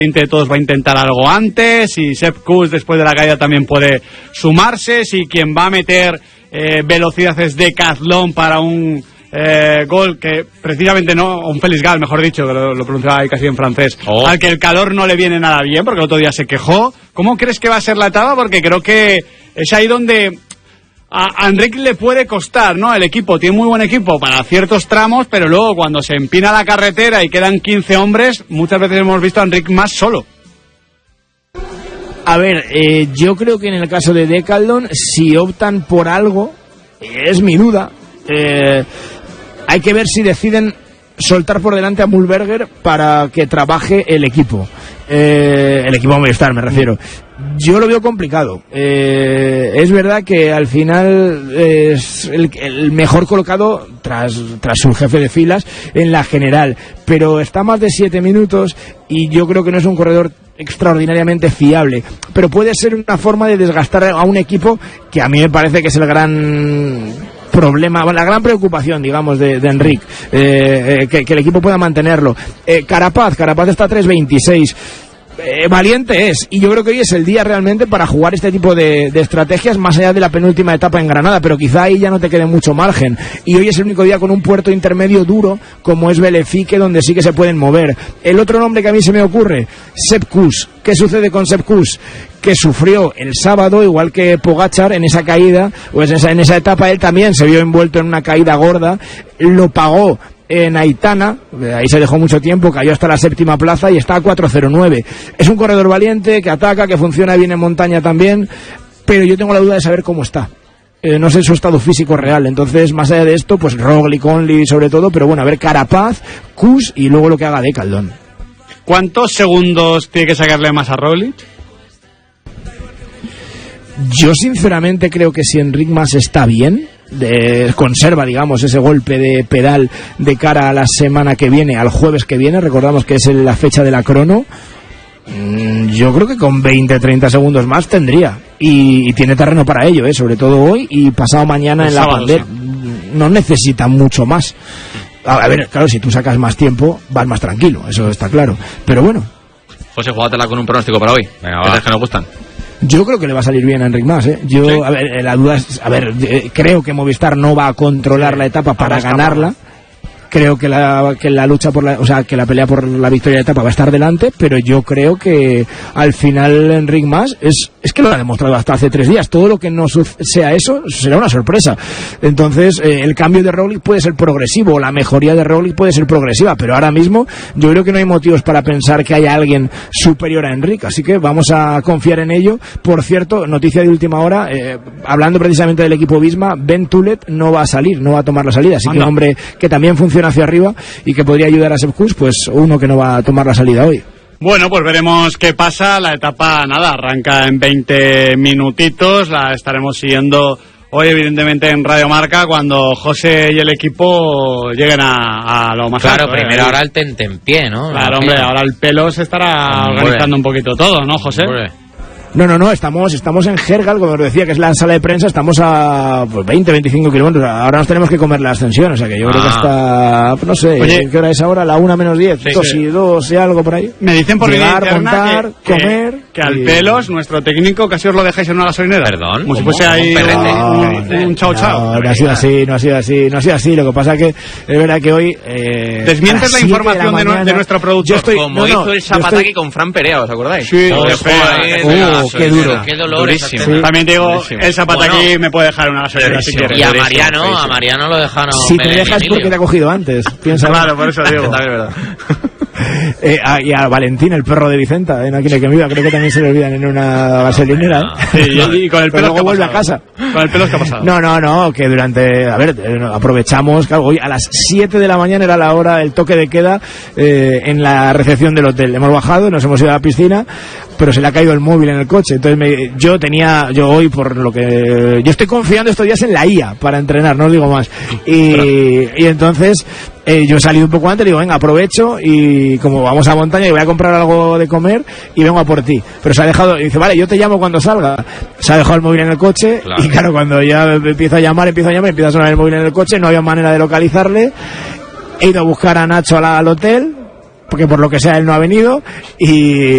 de todos va a intentar algo antes, si Sepp Kuss después de la caída también puede sumarse, si quien va a meter velocidad es Decathlon para un gol que precisamente no, un Félix Gal, mejor dicho, que lo pronunciaba ahí casi en francés, al que el calor no le viene nada bien, porque el otro día se quejó. ¿Cómo crees que va a ser la etapa? Porque creo que es ahí donde a Enric le puede costar, ¿no? El equipo tiene muy buen equipo para ciertos tramos, pero luego cuando se empina la carretera y quedan 15 hombres, muchas veces hemos visto a Enric más solo. A ver, yo creo que en el caso de Decathlon, si optan por algo, es mi duda, hay que ver si deciden soltar por delante a Mühlberger para que trabaje el equipo Movistar, me refiero. Yo lo veo complicado. Es verdad que al final es el mejor colocado tras su jefe de filas en la general, pero está más de 7 minutos y yo creo que no es un corredor extraordinariamente fiable, pero puede ser una forma de desgastar a un equipo que a mí me parece que es el gran problema, la gran preocupación, digamos, de Enric, que el equipo pueda mantenerlo. Carapaz está a 3.26. Valiente es, y yo creo que hoy es el día realmente para jugar este tipo de estrategias más allá de la penúltima etapa en Granada, pero quizá ahí ya no te quede mucho margen, y hoy es el único día con un puerto intermedio duro como es Belefique, donde sí que se pueden mover. El otro nombre que a mí se me ocurre, Sepp Kuss. ¿Qué sucede con Sepp Kuss? Que sufrió el sábado, igual que Pogačar, en esa caída, pues en esa etapa él también se vio envuelto en una caída gorda, lo pagó en Aitana, ahí se dejó mucho tiempo, cayó hasta la 7ª plaza y está a 4.09. Es un corredor valiente, que ataca, que funciona bien en montaña también, pero yo tengo la duda de saber cómo está. No sé su estado físico real, entonces más allá de esto, pues Roglic, Only sobre todo, pero bueno, a ver Carapaz, Kuss y luego lo que haga Decathlon. ¿Cuántos segundos tiene que sacarle más a Roglic? Yo sinceramente creo que si Enric Mas está bien, conserva, digamos, ese golpe de pedal de cara a la semana que viene, al jueves que viene, recordamos que es la fecha de la crono, yo creo que con 20-30 segundos más tendría, y tiene terreno para ello, sobre todo hoy y pasado mañana en la bandera. No necesita mucho más. A ver, claro, si tú sacas más tiempo vas más tranquilo, eso está claro, pero bueno. José, jugátela con un pronóstico para hoy. Venga, va. Que nos gustan. Yo creo que le va a salir bien a Enric Mas, Yo, ¿sí? A ver, la duda es, creo que Movistar no va a controlar la etapa para ganarla. Creo que la lucha que la pelea por la victoria de etapa va a estar delante, pero yo creo que al final Enric Mas es que lo ha demostrado hasta hace 3 días. Todo lo que no sea eso será una sorpresa. Entonces, el cambio de Roglic puede ser progresivo, la mejoría de Roglic puede ser progresiva, pero ahora mismo yo creo que no hay motivos para pensar que haya alguien superior a Enric, así que vamos a confiar en ello. Por cierto, noticia de última hora, hablando precisamente del equipo Visma, Ben Tulet no va a salir, no va a tomar la salida, así que un hombre que también funciona hacia arriba y que podría ayudar a Sepp Kuss, pues uno que no va a tomar la salida hoy. Bueno, pues veremos qué pasa. La etapa, arranca en 20 minutitos. La estaremos siguiendo hoy, evidentemente, en Radio Marca, cuando José y el equipo lleguen a lo más alto. Claro, primero ahora el tentempié, ¿no? Claro, hombre, ahora el pelo se estará organizando un poquito todo, ¿no, José? No, estamos en Gergal, como os decía, que es la sala de prensa, estamos a 20-25 kilómetros, ahora nos tenemos que comer la ascensión, o sea que yo creo que hasta, no sé, oye, ¿qué hora es ahora? La 1 menos 10, 2 y algo por ahí. Me dicen por llegar, montar, comer... Que al Pelos, nuestro técnico, casi os lo dejáis en una gasolinera. Perdón. Como si fuese ahí un chao. No ha sido así, lo que pasa que es verdad que hoy... Desmientes la información de nuestro productor. Como hizo el Zapataki con Fran Perea, ¿os acordáis? Sí, qué duro. Qué dolor. Durísimo. Sí. También digo, el Zapataki me puede dejar una gasolinera si quiere. Y a Mariano lo dejaron. Si te dejas porque te ha cogido antes. Piensa. Claro, por eso digo. También es verdad. Y a Valentín, el perro de Vicenta, en Aquí que viva, creo que también se le olvidan en una gasolinera. Sí, y con el pelo luego vuelve a casa. Con el pelo que ha pasado. No, que aprovechamos, claro, hoy a las 7 de la mañana era la hora del toque de queda en la recepción del hotel. Hemos bajado, nos hemos ido a la piscina, pero se le ha caído el móvil en el coche. Entonces yo hoy, por lo que yo estoy confiando estos días en la IA para entrenar, no os digo más. Y entonces yo he salido un poco antes, digo, venga, aprovecho y como vamos a montaña y voy a comprar algo de comer y vengo a por ti. Pero se ha dejado, y dice, vale, yo te llamo cuando salga. Se ha dejado el móvil en el coche, claro. Y claro, cuando ya empieza a llamar, empieza a sonar el móvil en el coche, no había manera de localizarle. He ido a buscar a Nacho al hotel. porque por lo que sea él no ha venido, y